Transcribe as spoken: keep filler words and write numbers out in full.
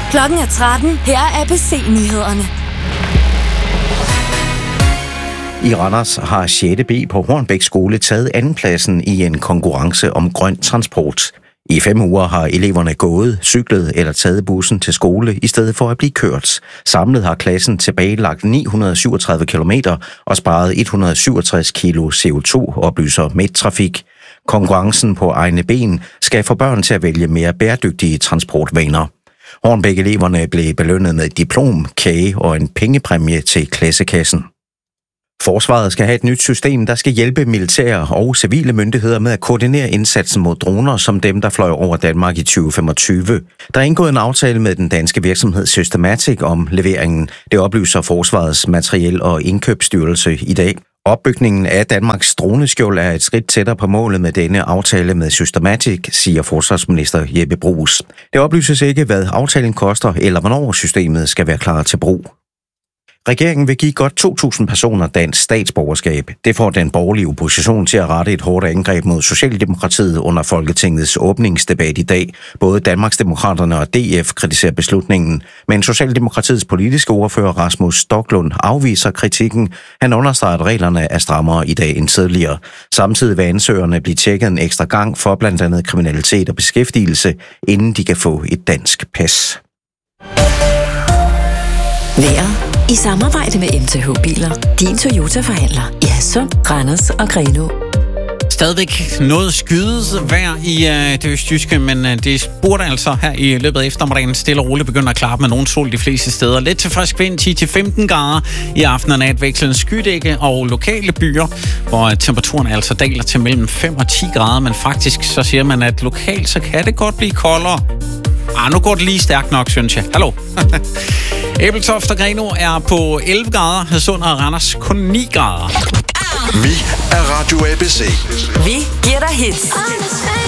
Klokken er tretten. Her er A B C-nyhederne. I Randers har sjette B på Hornbæk Skole taget andenpladsen i en konkurrence om grøn transport. I fem uger har eleverne gået, cyklet eller taget bussen til skole i stedet for at blive kørt. Samlet har klassen tilbagelagt ni hundrede syvogtredive kilometer og sparet et hundrede syvogtres kilo C O to, oplyser Midttrafik. Konkurrencen på egne ben skal få børn til at vælge mere bæredygtige transportvaner. Hornbæk-eleverne blev belønnet med et diplom, kage og en pengepræmie til klassekassen. Forsvaret skal have et nyt system, der skal hjælpe militære og civile myndigheder med at koordinere indsatsen mod droner, som dem, der fløj over Danmark i tyve femogtyve. Der er indgået en aftale med den danske virksomhed Systematic om leveringen. Det oplyser Forsvarets Materiel- og Indkøbsstyrelse i dag. Opbygningen af Danmarks droneskjold er et skridt tættere på målet med denne aftale med Systematic, siger forsvarsminister Jeppe Bruus. Det oplyses ikke, hvad aftalen koster, eller hvornår systemet skal være klar til brug. Regeringen vil give godt to tusind personer dansk statsborgerskab. Det får den borgerlige opposition til at rette et hårdt angreb mod Socialdemokratiet under Folketingets åbningsdebat i dag. Både Danmarksdemokraterne og D F kritiserer beslutningen, men Socialdemokratiets politiske ordfører Rasmus Stoklund afviser kritikken. Han understreger, at reglerne er strammere i dag end tidligere. Samtidig vil ansøgerne blive tjekket en ekstra gang for blandt andet kriminalitet og beskæftigelse, inden de kan få et dansk pas. Vejret i samarbejde med M T H Biler. Din Toyota-forhandler i Hadsund, Randers og Grenaa. Stadigvæk noget skydes vejr i øh, det østjyske, men øh, det burde altså her i løbet af eftermiddagen stille og roligt begynde at klappe med nogen sol de fleste steder. Lidt til frisk vind, ti til femten grader i aften og nat, vekslende skydække og lokale byer, hvor øh, temperaturen altså daler til mellem fem og ti grader, men faktisk så siger man, at lokalt så kan det godt blive koldere. Ah, nu går det lige stærkt nok, synes jeg. Hallo. Ebeltoft og Grenaa er på elleve grader, Hadsund og Randers kun ni grader. Vi er Radio A B C. Vi giver dig hits.